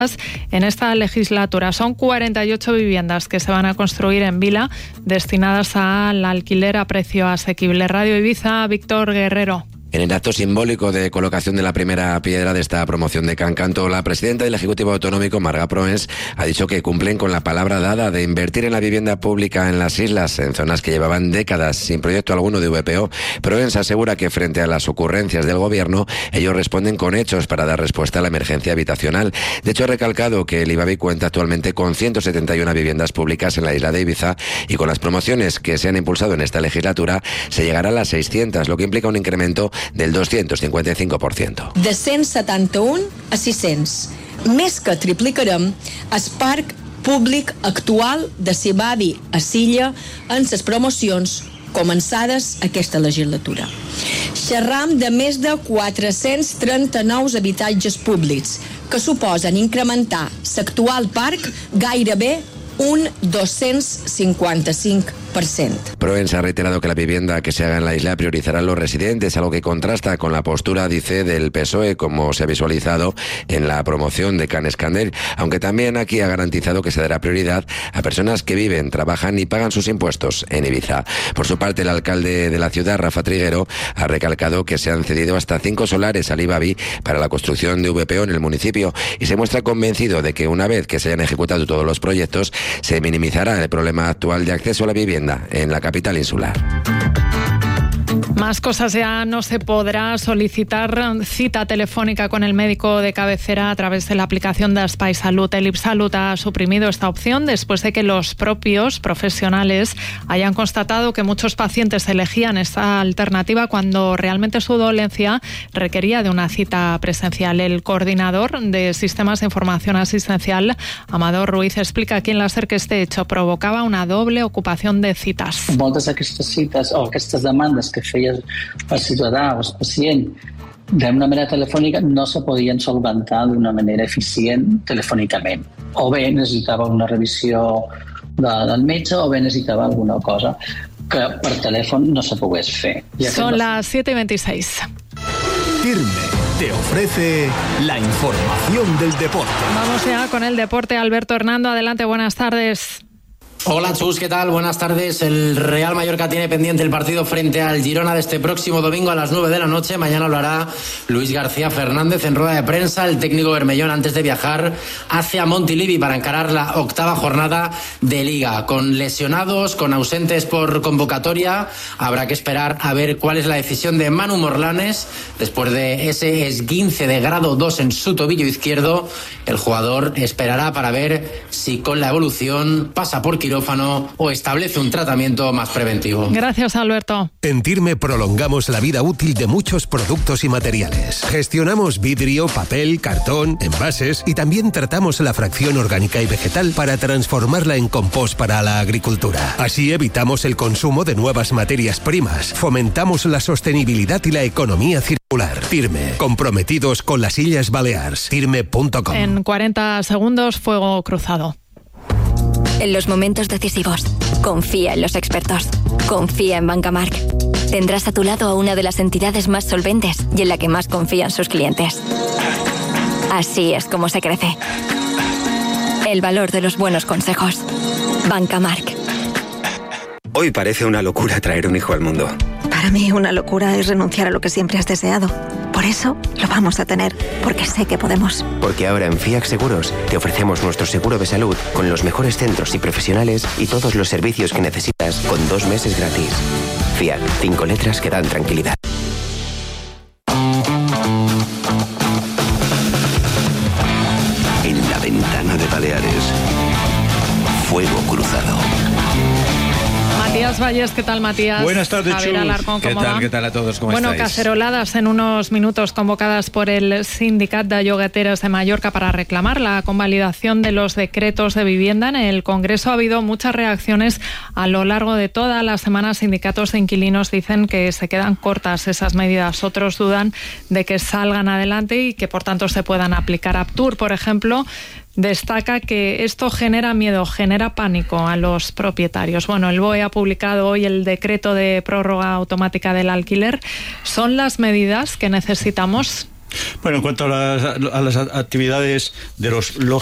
en esta legislatura. Son 48 viviendas que se van a construir en Vila, destinadas al alquiler a precio asequible. Radio Ibiza, Víctor Guerrero. En el acto simbólico de colocación de la primera piedra de esta promoción de Can Canto, la presidenta del Ejecutivo Autonómico, Marga Proens, ha dicho que cumplen con la palabra dada de invertir en la vivienda pública en las islas, en zonas que llevaban décadas sin proyecto alguno de VPO. Proens asegura que frente a las ocurrencias del Gobierno, ellos responden con hechos para dar respuesta a la emergencia habitacional. De hecho, ha recalcado que el IBABI cuenta actualmente con 171 viviendas públicas en la isla de Ibiza y con las promociones que se han impulsado en esta legislatura se llegará a las 600, lo que implica un incremento del 255%. De 171 a 600. Més que triplicarem el parc públic actual de Cibavi a Silla en les promocions començades aquesta legislatura. Xerram de més de 430 nous habitatges públics que suposen incrementar l'actual parc gairebé un 255%. Proens ha reiterado que la vivienda que se haga en la isla priorizará a los residentes, algo que contrasta con la postura, dice, del PSOE, como se ha visualizado en la promoción de Can Escandell, aunque también aquí ha garantizado que se dará prioridad a personas que viven, trabajan y pagan sus impuestos en Ibiza. Por su parte, el alcalde de la ciudad, Rafa Triguero, ha recalcado que se han cedido hasta 5 solares al IBABI para la construcción de VPO en el municipio y se muestra convencido de que una vez que se hayan ejecutado todos los proyectos, se minimizará el problema actual de acceso a la vivienda en la capital insular. Más cosas, ya no se podrá solicitar cita telefónica con el médico de cabecera a través de la aplicación de Espai Salut. El IPSalut ha suprimido esta opción después de que los propios profesionales hayan constatado que muchos pacientes elegían esta alternativa cuando realmente su dolencia requería de una cita presencial. El coordinador de Sistemas de Información Asistencial, Amador Ruiz, explica aquí en la SER que este hecho provocaba una doble ocupación de citas. Moltes d'aquestes cites o aquestes demandes que feia el ciutadà o el pacient d'una manera telefònica no se podien solventar d'una manera eficient telefònicament. O bé necessitava una revisió del metge o bé necessitava alguna cosa que per telèfon no se pogués fer. Son las 7:26. Firme te ofrece la información del deporte. Vamos ya con el deporte. Alberto Hernando, adelante, buenas tardes. Hola Chus, ¿qué tal? Buenas tardes. El Real Mallorca tiene pendiente el partido frente al Girona de este próximo domingo a las 9 de la noche. Mañana lo hará Luis García Fernández en rueda de prensa. El técnico bermellón, antes de viajar hacia Montilivi para encarar la 8ª jornada de Liga. Con lesionados, con ausentes por convocatoria, habrá que esperar a ver cuál es la decisión de Manu Morlanes. Después de ese esguince de grado 2 en su tobillo izquierdo, el jugador esperará para ver si con la evolución pasa por quirófano o establece un tratamiento más preventivo. Gracias, Alberto. En Tirme prolongamos la vida útil de muchos productos y materiales. Gestionamos vidrio, papel, cartón, envases y también tratamos la fracción orgánica y vegetal para transformarla en compost para la agricultura. Así evitamos el consumo de nuevas materias primas, fomentamos la sostenibilidad y la economía circular. Tirme, comprometidos con las Illes Balears. Tirme.com. En 40 segundos, fuego cruzado. En los momentos decisivos, confía en los expertos. Confía en Bancamark. Tendrás a tu lado a una de las entidades más solventes y en la que más confían sus clientes. Así es como se crece. El valor de los buenos consejos. Bancamark. Hoy parece una locura traer un hijo al mundo. Para mí una locura es renunciar a lo que siempre has deseado. Por eso lo vamos a tener, porque sé que podemos. Porque ahora en FIAC Seguros te ofrecemos nuestro seguro de salud con los mejores centros y profesionales y todos los servicios que necesitas con 2 meses gratis. FIAC, 5 letras que dan tranquilidad. En la ventana de Baleares, fuego cruzado. Matías Valles, ¿qué tal, Matías? Buenas tardes, Javier Chus. Alarcón, ¿cómo va? ¿Qué tal a todos? ¿Cómo estáis? Caceroladas en unos minutos convocadas por el Sindicat de Llogateres de Mallorca para reclamar la convalidación de los decretos de vivienda. En el Congreso ha habido muchas reacciones a lo largo de toda la semana. Sindicatos de inquilinos dicen que se quedan cortas esas medidas. Otros dudan de que salgan adelante y que, por tanto, se puedan aplicar. Aptur, por ejemplo, destaca que esto genera miedo, genera pánico a los propietarios. Bueno, el BOE ha publicado hoy el decreto de prórroga automática del alquiler. ¿Son las medidas que necesitamos? Bueno, en cuanto a las actividades de los